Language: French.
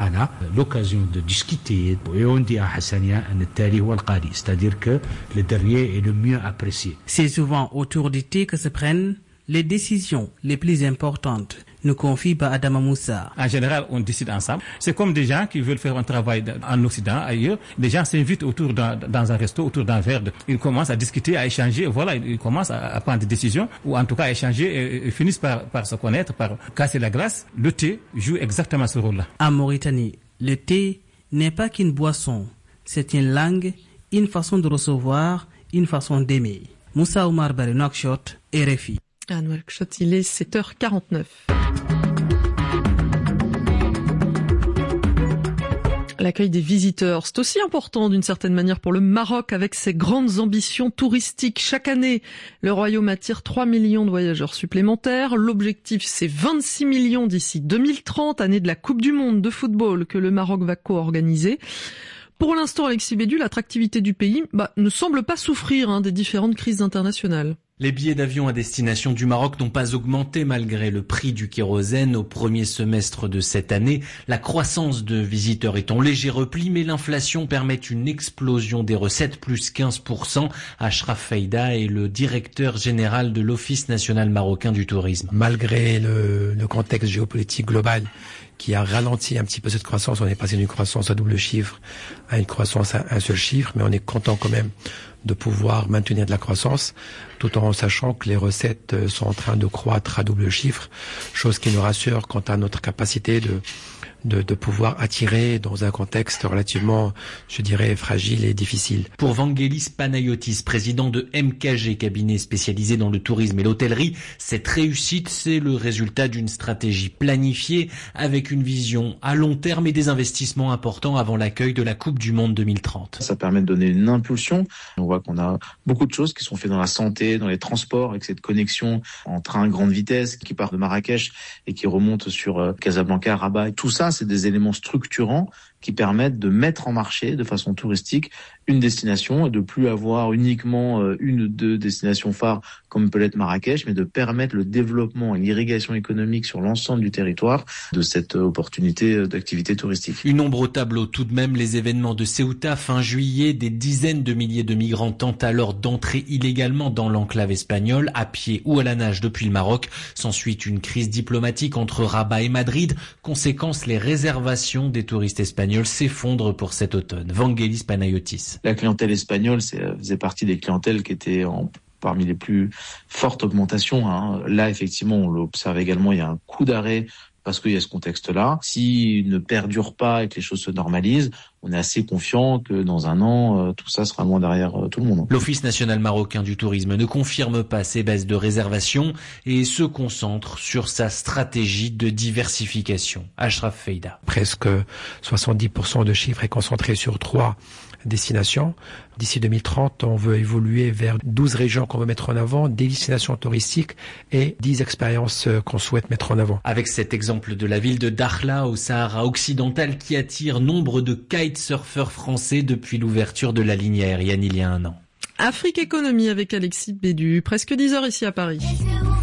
on a l'occasion de discuter. Et on dit à Hassania, c'est-à-dire que le dernier est le mieux apprécié. C'est souvent autour du thé que se prennent les décisions les plus importantes, nous confie Adama Moussa. En général, on décide ensemble. C'est comme des gens qui veulent faire un travail en Occident, ailleurs. Les gens s'invitent autour dans un resto, autour d'un verre. Ils commencent à discuter, à échanger. Voilà, ils commencent à prendre des décisions, ou en tout cas à échanger, et finissent par se connaître, par casser la glace. Le thé joue exactement ce rôle-là. En Mauritanie, le thé n'est pas qu'une boisson. C'est une langue, une façon de recevoir, une façon d'aimer. Moussa Oumar Baré, Nouakchott, RFI. À Nouakchott, il est 7h49. L'accueil des visiteurs, c'est aussi important d'une certaine manière pour le Maroc avec ses grandes ambitions touristiques. Chaque année, le royaume attire 3 millions de voyageurs supplémentaires. L'objectif, c'est 26 millions d'ici 2030, année de la Coupe du Monde de football que le Maroc va co-organiser. Pour l'instant, Alexis Bédu, l'attractivité du pays ne semble pas souffrir des différentes crises internationales. Les billets d'avion à destination du Maroc n'ont pas augmenté malgré le prix du kérosène au premier semestre de cette année. La croissance de visiteurs est en léger repli, mais l'inflation permet une explosion des recettes, plus 15%. Achraf Feïda est le directeur général de l'Office national marocain du tourisme. Malgré le contexte géopolitique global qui a ralenti un petit peu cette croissance, on est passé d'une croissance à double chiffre à une croissance à un seul chiffre, mais on est content quand même de pouvoir maintenir de la croissance, tout en sachant que les recettes sont en train de croître à double chiffre, chose qui nous rassure quant à notre capacité de pouvoir attirer dans un contexte relativement, je dirais, fragile et difficile. Pour Vangelis Panayotis, président de MKG, cabinet spécialisé dans le tourisme et l'hôtellerie, cette réussite, c'est le résultat d'une stratégie planifiée avec une vision à long terme et des investissements importants avant l'accueil de la Coupe du Monde 2030. Ça permet de donner une impulsion. On voit qu'on a beaucoup de choses qui sont faites dans la santé, dans les transports, avec cette connexion en train grande vitesse qui part de Marrakech et qui remonte sur Casablanca, Rabat. Tout ça, c'est des éléments structurants qui permettent de mettre en marché de façon touristique une destination et de plus avoir uniquement une ou deux destinations phares comme peut l'être Marrakech, mais de permettre le développement et l'irrigation économique sur l'ensemble du territoire de cette opportunité d'activité touristique. Une ombre au tableau tout de même, les événements de Ceuta fin juillet, des dizaines de milliers de migrants tentent alors d'entrer illégalement dans l'enclave espagnole, à pied ou à la nage depuis le Maroc. S'ensuit une crise diplomatique entre Rabat et Madrid. Conséquence, les réservations des touristes espagnols s'effondrent pour cet automne. Vangelis Panayotis. La clientèle espagnole faisait partie des clientèles qui étaient parmi les plus fortes augmentations. Là, effectivement, on l'observe également, il y a un coup d'arrêt parce qu'il y a ce contexte-là. S'il ne perdure pas et que les choses se normalisent, on est assez confiant que dans un an, tout ça sera loin derrière tout le monde. L'Office national marocain du tourisme ne confirme pas ces baisses de réservation et se concentre sur sa stratégie de diversification. Achraf Feïda. Presque 70% de chiffre est concentré sur 3 destinations. D'ici 2030, on veut évoluer vers 12 régions qu'on veut mettre en avant, des destinations touristiques et 10 expériences qu'on souhaite mettre en avant. Avec cet exemple de la ville de Dakhla au Sahara occidental qui attire nombre de kitesurfeurs français depuis l'ouverture de la ligne aérienne il y a un an. Afrique Économie avec Alexis Bédu, presque 10h ici à Paris.